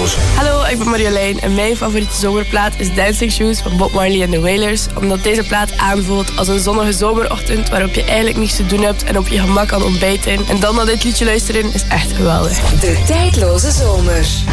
Tijdloze. Hallo, ik ben Marjolein en mijn favoriete zomerplaat is Dancing Shoes van Bob Marley en The Wailers, omdat deze plaat aanvoelt als een zonnige zomerochtend waarop je eigenlijk niets te doen hebt en op je gemak kan ontbijten. En dan naar dit liedje luisteren is echt geweldig. De Tijdloze Zomer.